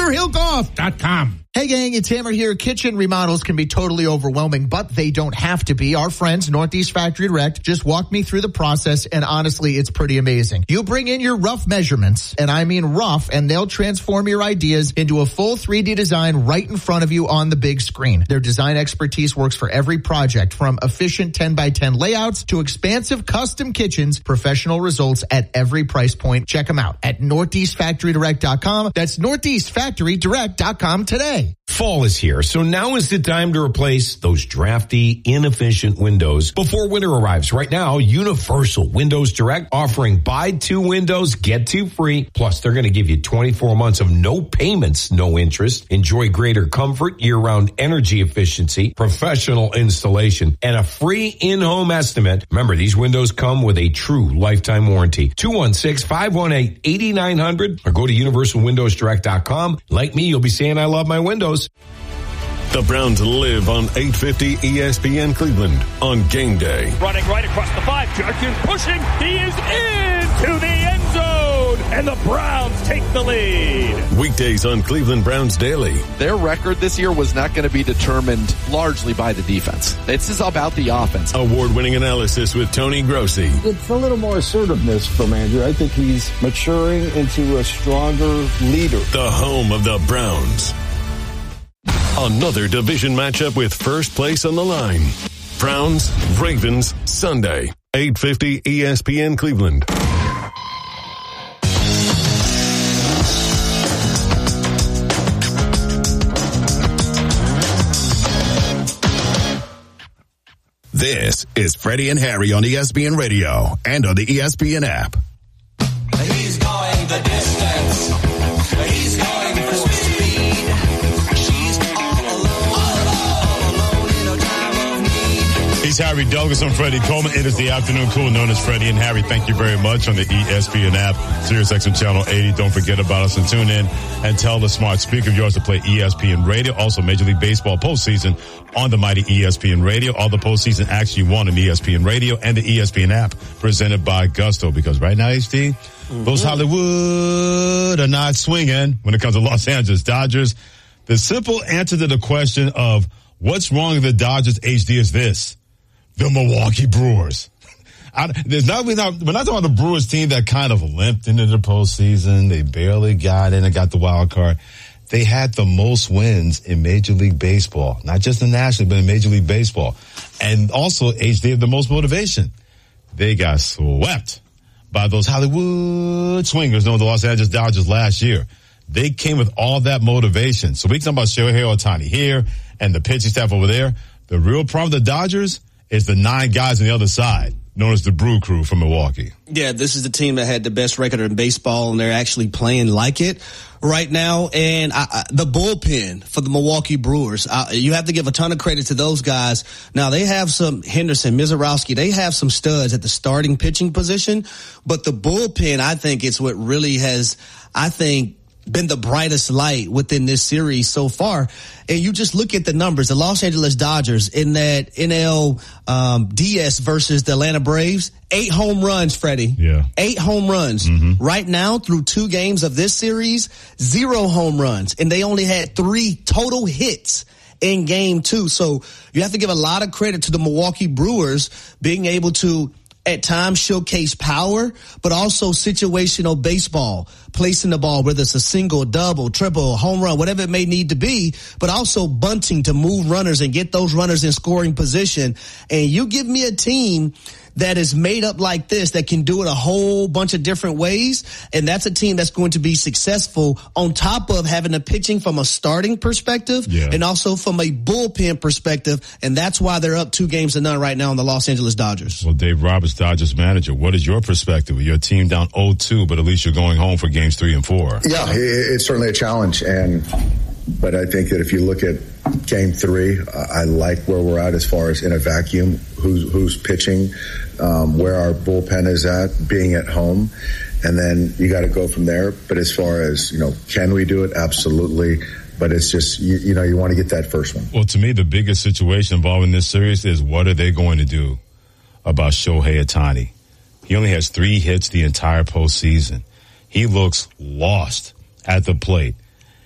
BearHillGolf.com. Hey gang, it's Hammer here. Kitchen remodels can be totally overwhelming, but they don't have to be. Our friends, Northeast Factory Direct, just walked me through the process, and honestly, it's pretty amazing. You bring in your rough measurements, and I mean rough, and they'll transform your ideas into a full 3D design right in front of you on the big screen. Their design expertise works for every project, from efficient 10x10 layouts to expansive custom kitchens, professional results at every price point. Check them out at NortheastFactoryDirect.com. That's NortheastFactoryDirect.com today. Fall is here, so now is the time to replace those drafty, inefficient windows before winter arrives. Right now, Universal Windows Direct offering buy 2 windows, get 2 free. Plus, they're going to give you 24 months of no payments, no interest. Enjoy greater comfort, year-round energy efficiency, professional installation, and a free in-home estimate. Remember, these windows come with a true lifetime warranty. 216-518-8900 or go to UniversalWindowsDirect.com. Like me, you'll be saying I love my windows. The Browns live on 850 ESPN Cleveland on game day. Running right across the 5. Jerkins pushing. He is into the end zone. And the Browns take the lead. Weekdays on Cleveland Browns Daily. Their record this year was not going to be determined largely by the defense. This is about the offense. Award-winning analysis with Tony Grossi. It's a little more assertiveness from Andrew. I think he's maturing into a stronger leader. The home of the Browns. Another division matchup with first place on the line. Browns, Ravens, Sunday, 850 ESPN Cleveland. This is Freddie and Harry on ESPN Radio and on the ESPN app. He's going the distance. He's going full speed. She's all alone in a time of need. He's Harry Douglas. I'm Freddie Coleman. It is the afternoon cool known as Freddie and Harry. Thank you very much on the ESPN app, SiriusXM Channel 80. Don't forget about us and tune in and tell the smart speaker of yours to play ESPN Radio. Also, Major League Baseball postseason on the mighty ESPN Radio. All the postseason action you want on ESPN Radio and the ESPN app presented by Gusto. Because right now, HD, those Hollywood are not swinging when it comes to Los Angeles Dodgers. The simple answer to the question of what's wrong with the Dodgers, HD, is this: the Milwaukee Brewers. We're not talking about the Brewers team that kind of limped into the postseason. They barely got in and got the wild card. They had the most wins in Major League Baseball, not just in National, but in Major League Baseball. And also, HD had the most motivation. They got swept by those Hollywood swingers known as the Los Angeles Dodgers last year. They came with all that motivation. So we can talk about Shohei Ohtani here and the pitching staff over there. The real problem with the Dodgers is the 9 guys on the other side, known as the Brew Crew from Milwaukee. Yeah, this is the team that had the best record in baseball, and they're actually playing like it right now. And the bullpen for the Milwaukee Brewers, you have to give a ton of credit to those guys. Now, they have some Henderson, Mizorowski, they have some studs at the starting pitching position, but the bullpen, I think, it's what really has, been the brightest light within this series so far. And you just look at the numbers. The Los Angeles Dodgers in that NLDS versus the Atlanta Braves, 8 home runs, Freddie. Yeah. 8 home runs. Mm-hmm. Right now, through 2 games of this series, 0 home runs. And they only had 3 total hits in game 2. So you have to give a lot of credit to the Milwaukee Brewers being able to at times showcase power, but also situational baseball, placing the ball, whether it's a single, double, triple, home run, whatever it may need to be, but also bunting to move runners and get those runners in scoring position. And you give me a team that is made up like this, that can do it a whole bunch of different ways, and that's a team that's going to be successful on top of having the pitching from a starting perspective and also from a bullpen perspective, and that's why they're up 2-0 right now on the Los Angeles Dodgers. Well, Dave Roberts, Dodgers manager, what is your perspective? Your team down 0-2, but at least you're going home for games 3 and 4. Yeah, it's certainly a challenge, but I think that if you look at game 3, I like where we're at as far as in a vacuum, who's pitching, where our bullpen is at, being at home, and then you got to go from there. But as far as, can we do it? Absolutely. But it's just, you want to get that first one. Well, to me, the biggest situation involved in this series is what are they going to do about Shohei Ohtani? He only has 3 hits the entire postseason. He looks lost at the plate.